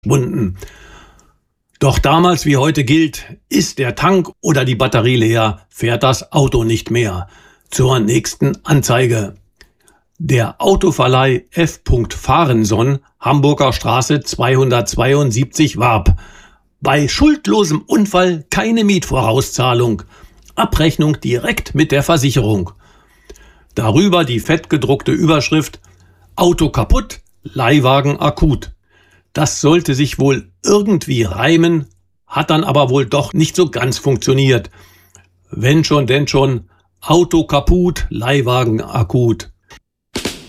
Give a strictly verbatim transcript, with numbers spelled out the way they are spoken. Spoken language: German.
verschwunden. Doch damals wie heute gilt, ist der Tank oder die Batterie leer, fährt das Auto nicht mehr. Zur nächsten Anzeige. Der Autoverleih F. Fahrenson, Hamburger Straße zweihundertzweiundsiebzig Warp. Bei schuldlosem Unfall keine Mietvorauszahlung. Abrechnung direkt mit der Versicherung. Darüber die fettgedruckte Überschrift Auto kaputt, Leihwagen akut. Das sollte sich wohl irgendwie reimen, hat dann aber wohl doch nicht so ganz funktioniert. Wenn schon, denn schon, Auto kaputt, Leihwagen akut.